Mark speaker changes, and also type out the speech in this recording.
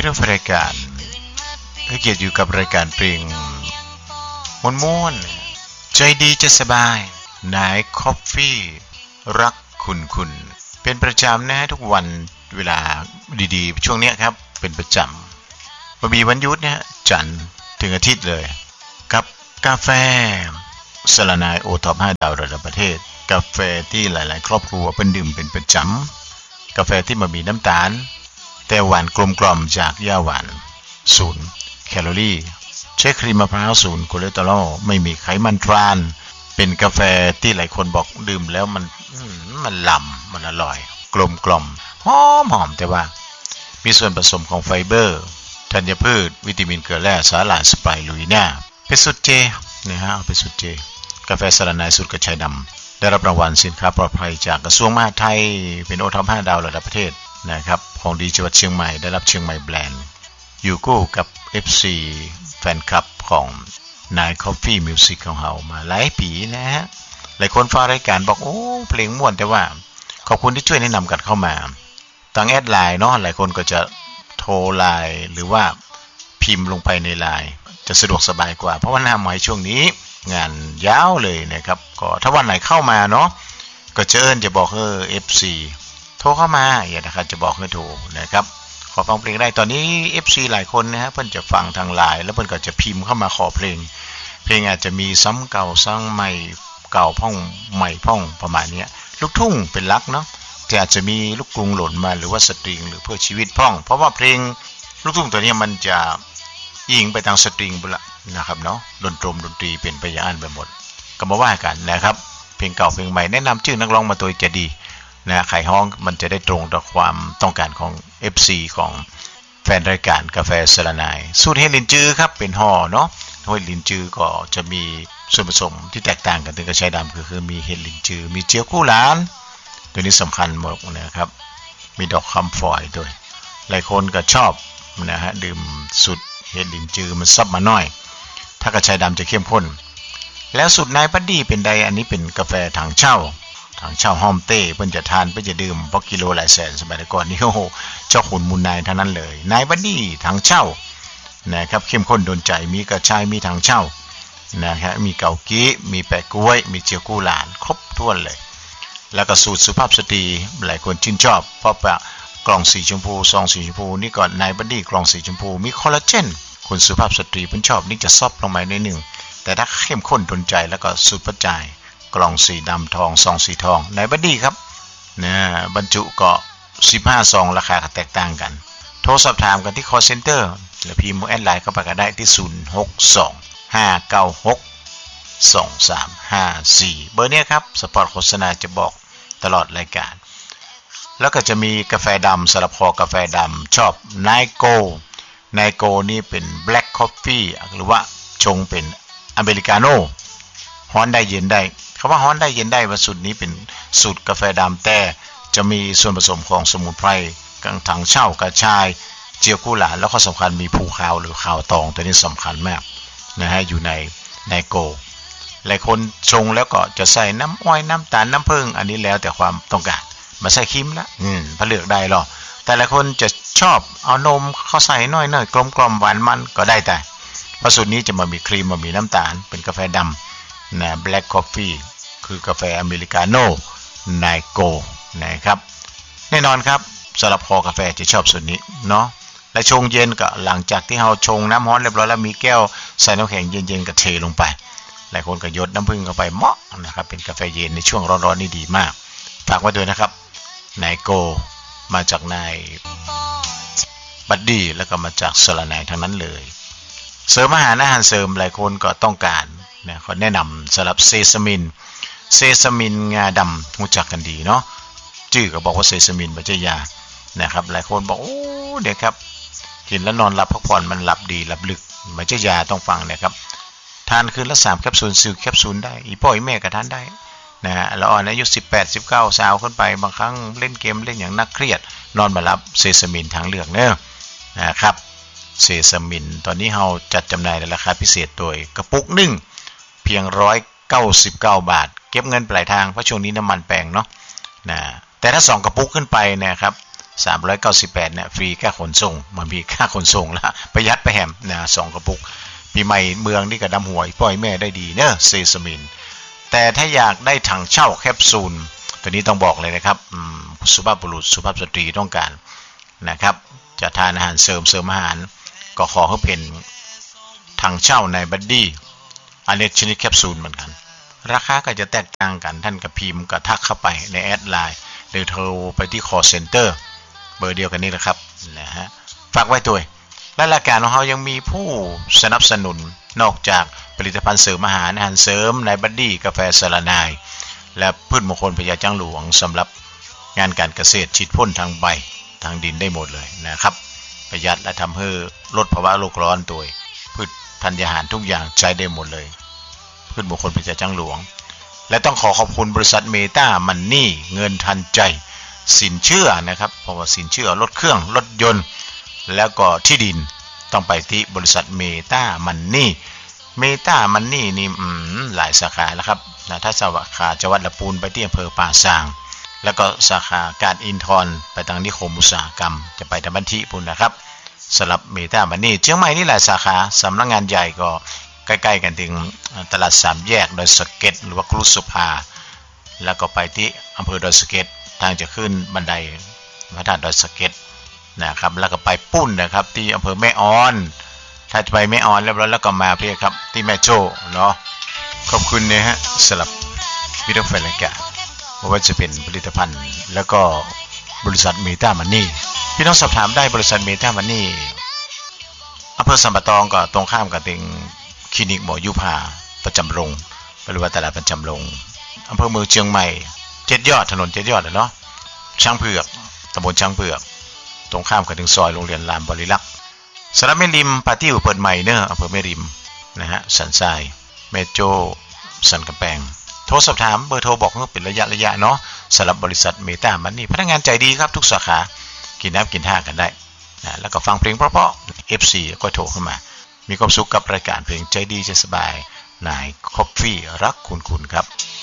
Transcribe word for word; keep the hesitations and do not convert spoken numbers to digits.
Speaker 1: รับรายการให้เกียรติอยู่กับรายการเพลงม่วนๆใจดีจะสบายนายคอฟฟี่รักคุณคุณเป็นประจำนะทุกวันเวลาดีๆช่วงนี้ครับเป็นประจำบ่มีวันหยุดเนี่ยจันทร์ถึงอาทิตย์เลยกับกาแฟสลานายโอท็อปห้าดาวระดับประเทศกาแฟที่หลายๆครอบครัวเป็นดื่มเป็นประจำกาแฟที่ไม่มีน้ำตาลแต่หวานกลมกล่อมจากหญ้าหวานศูนย์แคลอรี่ใช้ครีมมะพร้าวศูนย์คอเลสเตอรอลไม่มีไขมันทรานเป็นกาแฟที่หลายคนบอกดื่มแล้วมันมันล้ำมันอร่อยกลมกล่อมหอมหอมแต่ว่ามีส่วนผสมของไฟเบอร์ธัญพืชวิตามินเกลือแร่สาหร่ายสไปรูลิน่าเป็นสูตรเจนะฮะเอาเป็นสูตรเจกาแฟสลานายสูตรกระชายดำได้รับรางวัลสินค้าปลอดภัยจากกระทรวงมหาดไทยเป็นโอท็อปห้าดาวระดับประเทศนะครับของดีจังหวัดเชียงใหม่ได้รับเชียงใหม่แบรนด์อยู่คู่กับ เอฟ ซี แฟนคลับของนาย Coffee Music ของเรามาหลายปีนะฮะหลายคนฟังรายการบอกโอ้เพลงม่วนแต่ว่าขอบคุณที่ช่วยแนะนำกันเข้ามาทางแอดไลน์เนาะหลายคนก็จะโทรไลน์หรือว่าพิมพ์ลงไปในไลน์จะสะดวกสบายกว่าเพราะว่าหน้าใหม่ช่วงนี้งานยาวเลยนะครับก็ถ้าวันไหนเข้ามาเนาะก็จะเอิ้นจะบอกเออ เอฟ ซี โทรเข้ามาอย่านะครับจะบอกให้โทรนะครับขอฟังเพลงได้ตอนนี้ เอฟ ซี หลายคนนะฮะเพิ่นจะฟังทางไลน์แล้วเพิ่นก็จะพิมพ์เข้ามาขอเพลงเพลงอาจจะมีซ้ำเก่าซ้ำใหม่เก่าพ่องใหม่พ่องประมาณนี้ลูกทุ่งเป็นหลักเนาะแต่อาจจะมีลูกกรุงหล่นมาหรือว่าสตริงหรือเพื่อชีวิตพ่องเพราะว่าเพลงลูกทุ่งตัวนี้มันจะยิงไปทางสตริงบุละนะครับเนาะดนตรีดนตรีเป็นไปอย่างนั้นไปหมดก็มาว่ากันนะครับเพลงเก่าเพลงใหม่แนะนำชื่อนักร้องมาตัวจะดีนะไขห้องมันจะได้ตรงต่อความต้องการของ เอฟ ซี ของแฟนรายการกาแฟสลานายสูตรเฮลินจือครับเป็นห่อเนาะเฮลินจือก็จะมีส่วนผสมที่แตกต่างกันถึงกระชายดำก็คือมีเฮลินจือมีเจียวกู้หลานตัวนี้สำคัญหมดนะครับมีดอกคำฝอยด้วยหลายคนก็ชอบนะฮะดื่มสูตรเฮลินจือมันซับมาหน่อยถ้ากระชายดำจะเข้มข้นแล้วสูตรนายบัดดี้เป็นใดอันนี้เป็นกาแฟถังเช่าทางเช่าห้อมเต้เพิ่นจะทานเพิ่นจะดื่มเพราะกิโลหลายแสนสมัยก่อนนี่โอ้โหเจ้าขุนมูลนายทั้งนั้นเลยนายบัดดี้ทางเช่านะครับเข้มข้นโดนใจมีกระชายมีทางเช่านะครับมีเกากี้มีแปะกล้วยมีเจียวกู้หลานครบถ้วนเลยแล้วก็สูตรสุภาพสตรีหลายคนชื่นชอบเพราะว่ากล่องสีชมพูซองสีชมพูนี่ก่อนนายบัดดี้กล่องสีชมพูมีคอลลาเจนคนสุภาพสตรีเพิ่นชอบนี่จะซอฟลงมาหน่อยนึงแต่ถ้าเข้มข้นโดนใจแล้วก็สูตรประจายกล่องสีดำทองซองสีทองนายบัดดี้ครับนะบรรจุก็สิบห้าซองราคาแตกต่างกันโทรสอบถามกันที่ call center หรือพิมพ์แอดไลน์เข้าไปก็ได้ที่ศูนย์ หก สอง ห้า เก้า หก สอง สาม ห้า สี่เบอร์นี้ครับสปอตโฆษณาจะบอกตลอดรายการแล้วก็จะมีกาแฟดำสลับคอกาแฟดำชอบไนโก้ไนโก้นี่เป็น black coffee หรือว่าชงเป็นอเมริกาโน่ฮ้อนได้เย็นได้คำว่าฮ้อนได้เย็นได้ว่าสูตรนี้เป็นสูตรกาแฟดำแต่จะมีส่วนผสมของสมุนไพรกังถังเช่ากระชายเจียวกู้หลานแล้วก็สำคัญมีภูขาวหรือขาวตองตัวนี้สำคัญมากนะฮะอยู่ในไนโก้หลายคนชงแล้วก็จะใส่น้ำอ้อยน้ำตาลน้ำผึ้งอันนี้แล้วแต่ความต้องการมาใส่ครีมละอืมพอเลือกได้หรอแต่หลายคนจะชอบเอานมเข้าใส่น้อยๆกลมๆหวานมันก็ได้แต่เพราะสูตรนี้จะมามีครีมมามีน้ำตาลเป็นกาแฟดำนะ black coffee คือกาแฟอเมริกาโน่ไนโก้นะครับแน่นอนครับสำหรับคอกาแฟจะชอบสูตรนี้เนาะและชงเย็นก็หลังจากที่เราชงน้ำร้อนเรียบร้อยแล้วมีแก้วใส่น้ำแข็งเย็นๆก็เทลงไปหลายคนก็หยดน้ำผึ้งเข้าไปเหมาะนะครับเป็นกาแฟเย็นในช่วงร้อนๆนี่ดีมากฝากไว้ด้วยนะครับไนโก้มาจากนายบัดดี้แล้วก็มาจากสลานายทั้งนั้นเลยเสริมอาหารอาหารเสริมหลายคนก็ต้องการนะเขาแนะนำสำหรับเซซามินเซซามินงาดำรู้จักกันดีเนาะชื่อก็บอกว่าเซซามินไม่ใช่ยานะครับหลายคนบอกโอ้เดี๋ยวครับกินแล้วนอนหลับพักผ่อนมันหลับดีหลับลึกไม่ใช่ยาต้องฟังนะครับทานคืนละสามแคปซูลสี่แคปซูลได้อีพ่ออีแม่ก็ทานได้นะฮะแล้วอ่อนอายุสิบแปด สิบเก้าสาวขึ้นไปบางครั้งเล่นเกมเล่นอย่างนักเครียดนอนมาหลับเซซามินทางเลือกเนอะนะครับเซซามินตอนนี้เราจัดจำหน่ายในราคาพิเศษโดยกระปุกหนึ่งเพียงหนึ่งร้อยเก้าสิบเก้าบาทเก็บเงินปลายทางเพราะช่วงนี้น้ำมันแพงเนาะนะแต่ถ้าสองกระปุกขึ้นไปนะครับสามร้อยเก้าสิบแปดเนี่ยฟรีค่าขนส่งมันมีค่าขนส่งแล้วประหยัดไปแหมนะสองกระปุกปีใหม่เมืองนี่ก็ดำหัวปล่อยแม่ได้ดีเนอะเซซามินแต่ถ้าอยากได้ถังเช่าแคปซูลตัวนี้ต้องบอกเลยนะครับสุภาพบุรุษสุภาพสตรีต้องการนะครับจะทานอาหารเสริมเสริมอาหารก็ขอให้เป็นถังเช่าในบัดดี้อันนี้ชนิดแคปซูลเหมือนกันราคาก็จะแตกต่างกันท่านกับพิมพ์ก็ทักเข้าไปในแอดไลน์หรือโทรไปที่ call center เบอร์เดียวกันนี่แหละครับนะฮะฝากไว้ด้วยและรายการของเรายังมีผู้สนับสนุนนอกจากผลิตภัณฑ์เสริมอาหารอาหารเสริมในบัดดี้กาแฟสารนายและพืชมงคลพญาจังหลวงสำหรับงานการเกษตรฉีดพ่นทางใบทางดินได้หมดเลยนะครับประหยัดและทำให้ลดภาวะโลกร้อนโดยพืชธัญญาหารทุกอย่างใช้ได้หมดเลยพืชมงคลพญาจังหลวงและต้องขอขอบคุณบริษัทเมตามันนี่เงินทันใจสินเชื่อนะครับเพราะว่าสินเชื่อรถเครื่องรถยนต์แล้วก็ที่ดินต้องไปที่บริษัทเมตามันนี่เมตามันนี่นี่หลายสาขาแล้วครับนะถ้าสาขาจังหวัดลำพูนไปที่อำเภอป่าซางแล้วก็สาขาการอินทรไปทางนิคมอุตสาหกรรมจะไปทางบันทิปุ่นนะครับสำหรับเมตามันนี่เชียงใหม่นี่หลายสาขาสำนักงานใหญ่ก็ใกล้ๆกันถึงตลาดสามแยกดอยสะเก็ดหรือว่าครุสุภาแล้วก็ไปที่อำเภอดอยสะเก็ดทางจะขึ้นบันไดพระธาตุดอยสะเก็ดนะครับแล้วก็ไปปุ้นนะครับที่อำเภอแม่ออนถ้าจะไปแม่ออนแล้วแล้วก็มาเพี่ครับที่แม่โจ้เนาะขอบคุณนะฮะสำหรับวิดีโอแฟนรายการไม่ว่าจะเป็นผลิตภัณฑ์แล้วก็บริษัทเมตามันนี่พี่น้องสอบถามได้บริษัทเมตามันนี่อำเภอสัมปะตองก็ตรงข้ามกับติงคลินิกหมอยุพาประจำโรงหรือว่าตลาดประจำโรงอำเภอเมืองเชียงใหม่เจ็ดยอดถนนเจ็ดยอดเนาะช้างเผือกตำบลช้างเผือกตรงข้ามกับถึงซอยโรงเรียนรามบริลักษ์สำหรับแม่ริมปาติ้วเปิดใหม่เนอะอำเภอแม่ริมนะฮะสันทรายแม่โจ้สันกำแพงโทรสอบถามเบอร์โทรบอกว่าเป็นระยะระยะเนาะสำหรับบริษัทเมตามันนี่พนักงานใจดีครับทุกสาขากินน้ำกินท่ากันได้นะแล้วก็ฟังเพลงเพราะๆ เอฟ ซี ก็โทรเข้ามามีความสุขกับรายการเพลงใจดีใจสบายนายคอฟฟี่รักคุณคุณครับ